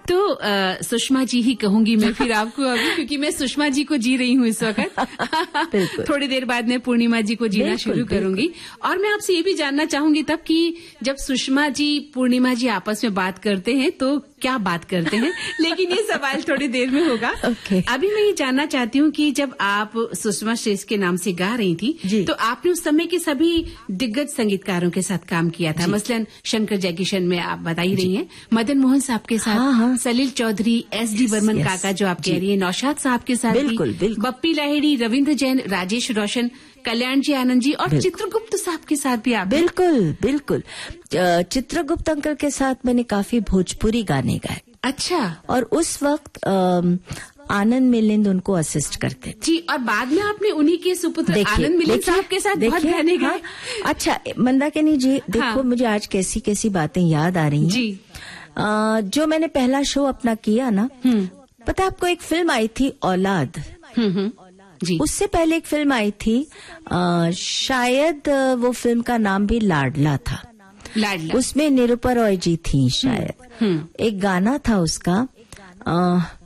तो सुषमा जी ही कहूंगी मैं फिर आपको अभी, क्योंकि मैं सुषमा जी को जी रही हूँ इस वक्त। थोड़ी देर बाद मैं पूर्णिमा जी को जीना शुरू करूंगी। और मैं आपसे ये भी जानना चाहूंगी तब कि जब सुषमा जी पूर्णिमा जी आपस में बात करते हैं तो क्या बात करते हैं, लेकिन ये सवाल थोड़ी देर में होगा। अभी मैं ये जानना चाहती हूँ कि जब आप सुषमा श्रेष्ठ के नाम से गा रही थी तो आपने उस समय के सभी दिग्गज संगीतकारों के साथ काम किया था। मसलन शंकर जयकिशन में आप बता ही रही हैं, मदन मोहन साहब के साथ, सलील चौधरी, एस.डी. बर्मन काका जो आप कह रही हैं, नौशाद साहब के साथ भी, बप्पी लाहिड़ी, रविंद्र जैन, राजेश रोशन, कल्याण जी आनंद जी और चित्रगुप्त साहब के साथ भी आप। बिल्कुल चित्रगुप्त अंकल के साथ मैंने काफी भोजपुरी गाने गाए। अच्छा। और उस वक्त आनंद मिलिंद उनको असिस्ट करते जी। और बाद में आपने उन्हीं के सुपुत्र आनंद मिलिंद साहब के साथ बहुत गाने गाए। अच्छा मंदाकिनी जी, देखो मुझे आज कैसी कैसी बातें याद आ रही हैं जी। जो मैंने पहला शो अपना किया ना, पता आपको एक फिल्म आई थी औलाद। जी। उससे पहले एक फिल्म आई थी, शायद वो फिल्म का नाम भी लाडला था। उसमें निरूपा रॉय जी थी शायद। एक गाना था उसका,